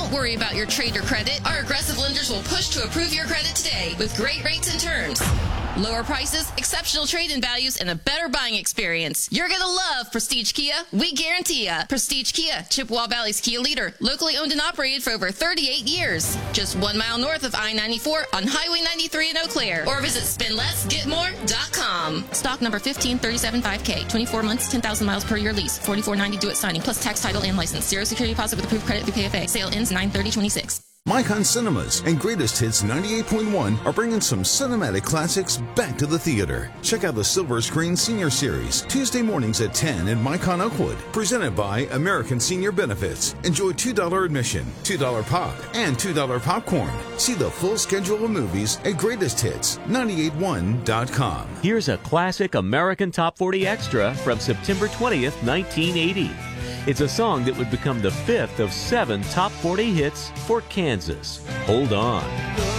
Don't worry about your trade or credit. Our aggressive lenders will push to approve your credit today with great rates and terms. Lower prices, exceptional trade-in values, and a better buying experience. You're going to love Prestige Kia. We guarantee ya. Prestige Kia, Chippewa Valley's Kia leader. Locally owned and operated for over 38 years. Just 1 mile north of I-94 on Highway 93 in Eau Claire. Or visit spendlessgetmore.com. Stock number 15375K. 24 months, 10,000 miles per year lease. $44.90 due at signing, plus tax, title, and license. Zero security deposit with approved credit through PFA. Sale ends 9/30/26. Micon Cinemas and Greatest Hits 98.1 are bringing some cinematic classics back to the theater. Check out the Silver Screen Senior Series, Tuesday mornings at 10 in Micon Oakwood. Presented by American Senior Benefits. Enjoy $2 admission, $2 pop, and $2 popcorn. See the full schedule of movies at greatesthits981.com. Here's a classic American Top 40 extra from September 20th, 1980. It's a song that would become the 5th of 7 top 40 hits for Kansas. Hold on.